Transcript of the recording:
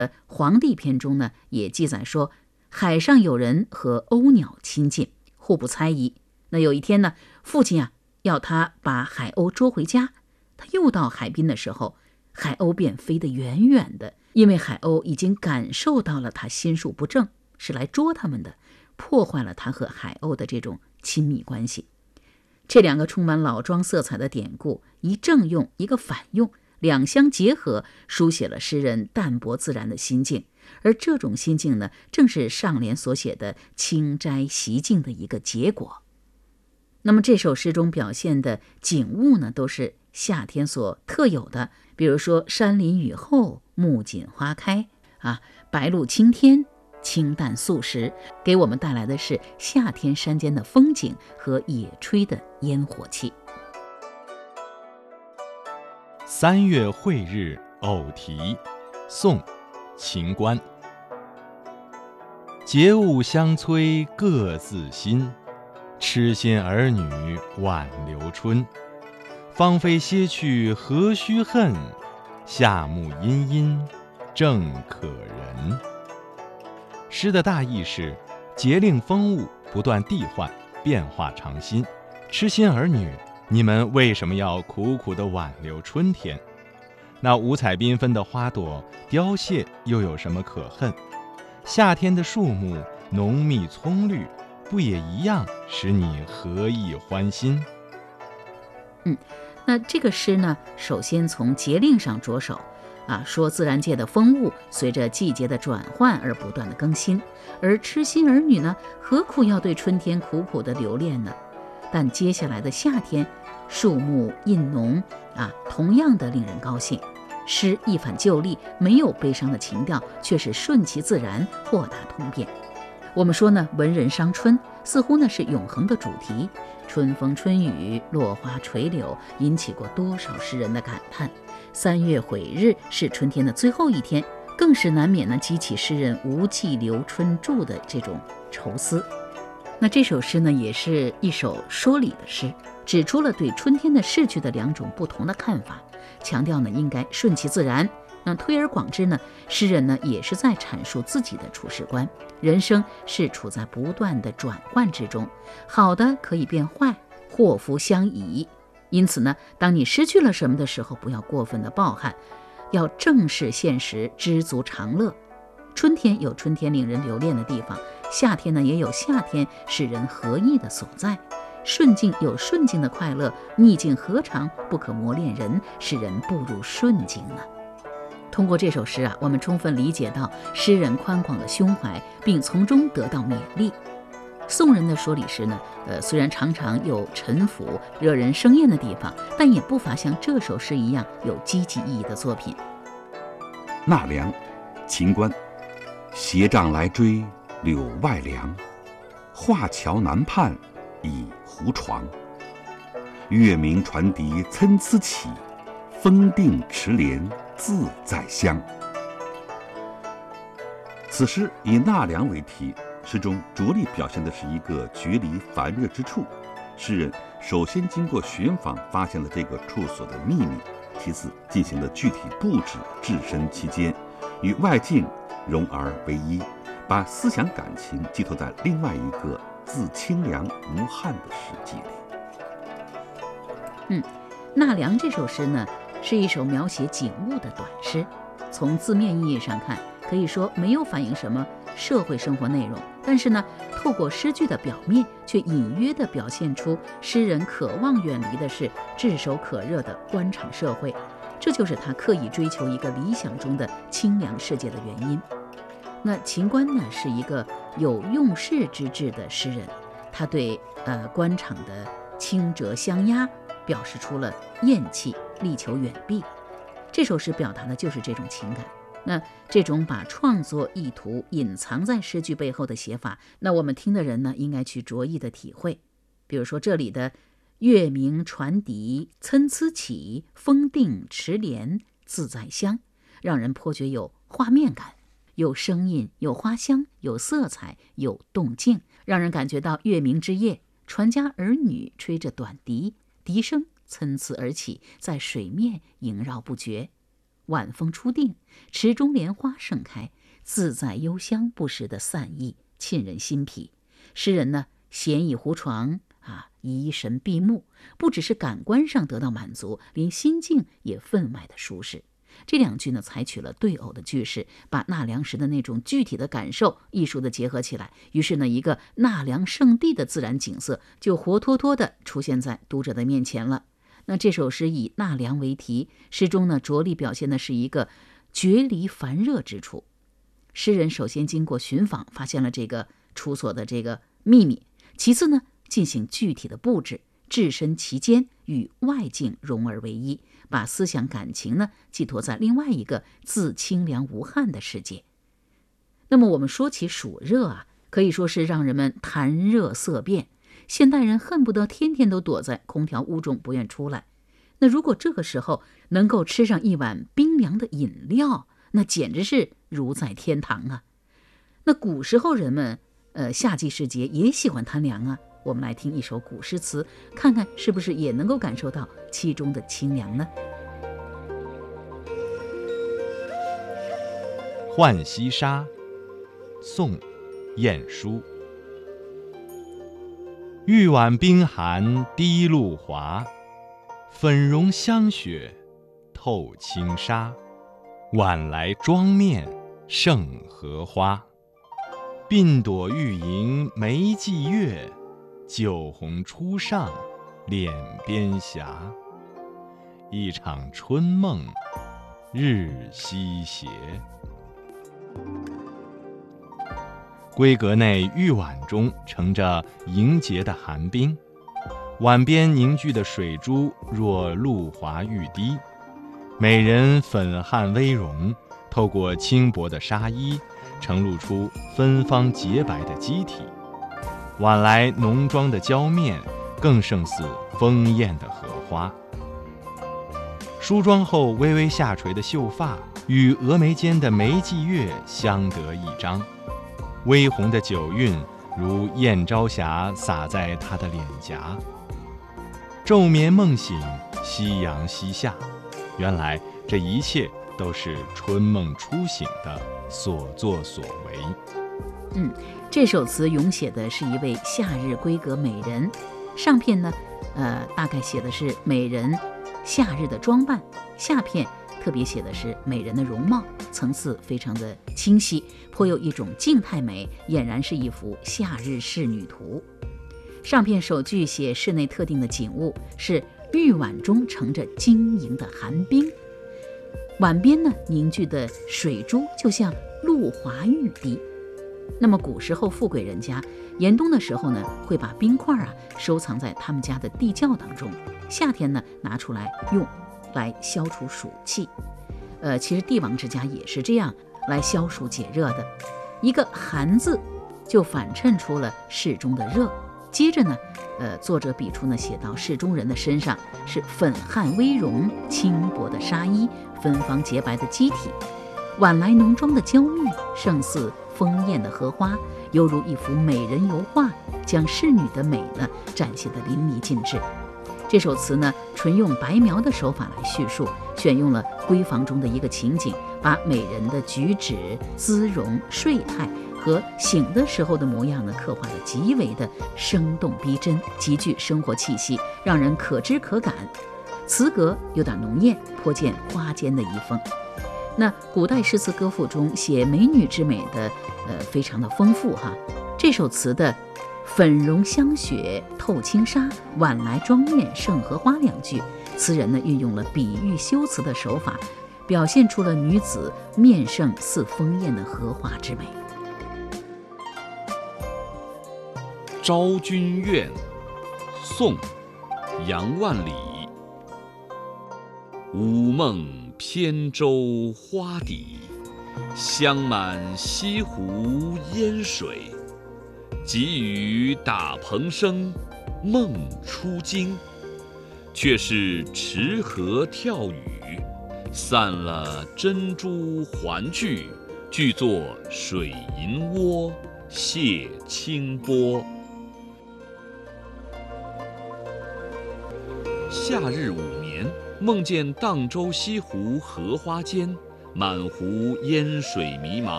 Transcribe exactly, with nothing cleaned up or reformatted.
黄帝篇中呢也记载说，海上有人和鸥鸟亲近，互不猜疑。那有一天呢，父亲啊要他把海鸥捉回家，他又到海滨的时候，海鸥便飞得远远的，因为海鸥已经感受到了他心术不正，是来捉他们的，破坏了他和海鸥的这种亲密关系。这两个充满老庄色彩的典故，一正用一个反用，两相结合，书写了诗人淡泊自然的心境。而这种心境呢，正是上联所写的清斋习静的一个结果。那么这首诗中表现的景物呢，都是夏天所特有的，比如说山林雨后，木槿花开啊，白露青天，清淡素食，给我们带来的是夏天山间的风景和野炊的烟火气。 三月晦日偶题，宋，秦观。节物相催各自新，痴心儿女晚留春。芳菲歇去何须恨，夏木阴阴正可人。诗的大意是，节令风物不断递换，变化常新。痴心儿女，你们为什么要苦苦地挽留春天？那五彩缤纷的花朵凋谢，又有什么可恨？夏天的树木浓密葱绿，不也一样使你何意欢心？ 嗯，那这个诗呢，首先从节令上着手啊，说自然界的风物随着季节的转换而不断的更新，而痴心儿女呢，何苦要对春天苦苦的留恋呢？但接下来的夏天，树木印浓啊，同样的令人高兴。诗一反旧例，没有悲伤的情调，却是顺其自然，豁达通变。我们说呢，文人伤春，似乎呢是永恒的主题。春风春雨，落花垂柳，引起过多少诗人的感叹。三月晦日是春天的最后一天，更是难免呢激起诗人无计留春住的这种愁思。那这首诗呢，也是一首说理的诗，指出了对春天的逝去的两种不同的看法，强调呢应该顺其自然。那推而广之呢，诗人呢也是在阐述自己的处世观。人生是处在不断的转换之中，好的可以变坏，祸福相倚。因此呢，当你失去了什么的时候，不要过分的抱憾，要正视现实，知足常乐。春天有春天令人留恋的地方，夏天呢也有夏天使人合意的所在。顺境有顺境的快乐，逆境何尝不可磨练人，使人步入顺境呢？通过这首诗啊，我们充分理解到诗人宽广的胸怀，并从中得到勉励。宋人的说理诗呢，呃，虽然常常有陈腐、惹人生厌的地方，但也不乏像这首诗一样有积极意义的作品。 纳凉，秦观。斜杖来追柳外凉，画桥南畔倚胡床。月明船笛参差起，风定池莲自在香。此诗以纳凉为题，诗中着力表现的是一个决离烦热之处。诗人首先经过寻访发现了这个处所的秘密，其次进行了具体布置，置身其间，与外境融而为一，把思想感情寄托在另外一个自清凉无憾的世纪里。 嗯，纳凉这首诗呢，是一首描写景物的短诗。从字面意义上看，可以说没有反映什么社会生活内容，但是呢，透过诗句的表面，却隐约地表现出诗人渴望远离的是炙手可热的官场社会。这就是他刻意追求一个理想中的清凉世界的原因。那秦观呢，是一个有用世之志的诗人，他对呃官场的清折相压表示出了厌弃，力求远避。这首诗表达的就是这种情感。那这种把创作意图隐藏在诗句背后的写法，那我们听的人呢，应该去着意的体会。比如说这里的月明船笛参差起，风定池莲自在香，让人颇觉有画面感，有声音，有花香，有色彩，有动静，让人感觉到月明之夜，船家儿女吹着短笛，笛声参差而起，在水面萦绕不绝。 晚风初定，池中莲花盛开，自在幽香不时的散逸，沁人心脾。诗人呢，闲倚胡床啊，怡神闭目，不只是感官上得到满足，连心境也分外的舒适。这两句呢，采取了对偶的句式，把纳凉时的那种具体的感受艺术的结合起来，于是呢，一个纳凉圣地的自然景色就活脱脱的出现在读者的面前了。那这首诗以纳凉为题，诗中呢着力表现的是一个决离烦热之处。诗人首先经过寻访，发现了这个处所的这个秘密，其次呢进行具体的布置，置身其间，与外境融而为一，把思想感情呢寄托在另外一个自清凉无憾的世界。那么我们说起暑热啊，可以说是让人们谈热色变，现代人恨不得天天都躲在空调屋中不愿出来。那如果这个时候能够吃上一碗冰凉的饮料，那简直是如在天堂啊。那古时候人们呃，夏季时节也喜欢贪凉啊。我们来听一首古诗词，看看是不是也能够感受到其中的清凉呢？ 《浣溪沙》宋·晏殊。玉碗冰寒滴露华，粉融香雪透轻纱。晚来妆面胜荷花，鬓朵欲迎眉际月，酒红初上脸边霞。一场春梦日西斜。闺阁内玉碗中盛着凝结的寒冰，碗边凝聚的水珠若露华欲滴，美人粉汗微融，透过轻薄的纱衣，呈露出芬芳洁白的肌体。晚来浓妆的娇面更胜似丰艳的荷花。梳妆后微微下垂的秀发与峨眉间的眉际月相得益彰，微红的酒韵如燕朝霞洒在她的脸颊。昼眠梦醒，夕阳西下，原来这一切都是春梦初醒的所作所为。 嗯，这首词咏写的是一位夏日闺阁美人，上片呢，呃，大概写的是美人夏日的装扮，下片特别写的是美人的容貌，层次非常的清晰，颇有一种静态美，俨然是一幅夏日仕女图。上片首句写室内特定的景物，是玉碗中盛着晶莹的寒冰，碗边呢凝聚的水珠就像露华欲滴。那么古时候富贵人家严冬的时候呢，会把冰块啊收藏在他们家的地窖当中，夏天呢拿出来用，来消除暑气。呃，其实帝王之家也是这样来消暑解热的。一个寒字就反衬出了室中的热。接着呢，呃，作者笔触呢写到室中人的身上是粉汗微融、轻薄的纱衣、芬芳洁白的肌体，晚来浓妆的娇面胜似丰艳的荷花，犹如一幅美人油画，将仕女的美呢展现得淋漓尽致。这首词呢，纯用白描的手法来叙述，选用了闺房中的一个情景，把美人的举止、姿容、睡态和醒的时候的模样呢，刻画得极为的生动逼真，极具生活气息，让人可知可感。词格有点浓艳，颇见花间的遗风。那古代诗词歌赋中写美女之美的，呃，非常的丰富哈。这首词的粉融香雪透轻纱，晚来妆面胜荷花两句，词人呢运用了比喻修辞的手法，表现出了女子面胜似丰艳的荷花之美。 《昭君怨》宋·杨万里。午梦扁舟花底，香满西湖烟水。急雨打蓬声，梦初惊。却是池河跳雨，散了珍珠环聚，俱作水银窝，泻清波。夏日午眠， 梦见荡舟西湖荷花间，满湖烟水迷茫。